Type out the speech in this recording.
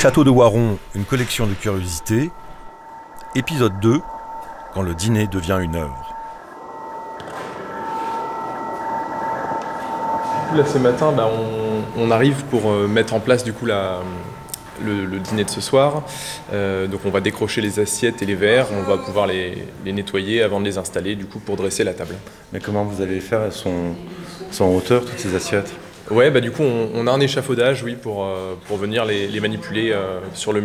Château de Waron, une collection de curiosités. Épisode 2, quand le dîner devient une œuvre. Là, ce matin, on arrive pour mettre en place du coup le dîner de ce soir. Donc on va décrocher les assiettes et les verres, on va pouvoir les nettoyer avant de les installer du coup pour dresser la table. Mais comment vous allez faire? Elles sont en hauteur, toutes ces assiettes? Ouais, du coup on a un échafaudage, oui, pour venir les manipuler sur le